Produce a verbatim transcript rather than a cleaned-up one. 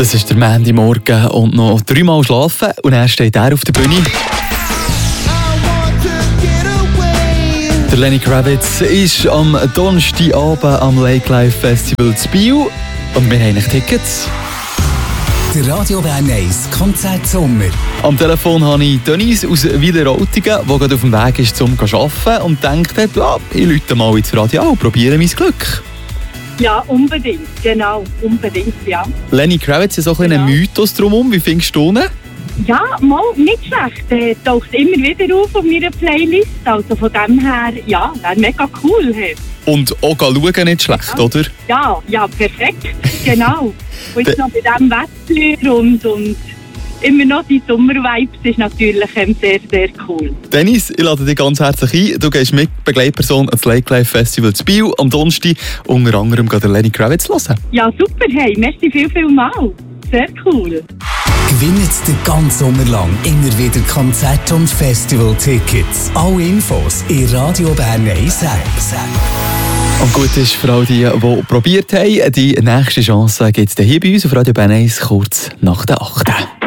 Das ist der Montagmorgen und noch dreimal schlafen und dann steht er auf der Bühne. Der Lenny Kravitz ist am Donnerstagabend am Lake Life Festival zu Biel und wir haben Tickets. Der Radio Bern eins Konzert Sommer. Am Telefon habe ich Denise aus Wileroltigen, die gerade auf dem Weg ist, um zu arbeiten und denkt, ja, ich rufe mal ins Radio und probiere mein Glück. Ja, unbedingt, genau, unbedingt, ja. Lenny Kravitz ist so ein bisschen Genau. ein Mythos drumherum. Wie findest du ihn? Ja, mal nicht schlecht. Der taucht immer wieder auf auf meiner Playlist. Also von dem her, ja, wäre mega cool. Hey. Und auch schauen nicht schlecht, Ja. oder? Ja, ja, perfekt, genau. Und jetzt noch bei diesem Wetter und, und immer noch die Sommervibes ist natürlich ähm, sehr, sehr cool. Dennis, ich lade dich ganz herzlich ein. Du gehst mit Begleitperson ans Lake Life Festival zu Biel am Donnerstag. Unter anderem geht der Lenny Kravitz hören. Ja, super, hey, merci viel, viel mal. Sehr cool. Gewinnt den ganzen Sommer lang immer wieder Konzert- und Festival-Tickets. Alle Infos in Radio Bern eins App. Und gut ist für all die, die probiert haben, die nächste Chance gibt es hier bei uns auf Radio Bern eins kurz nach der achten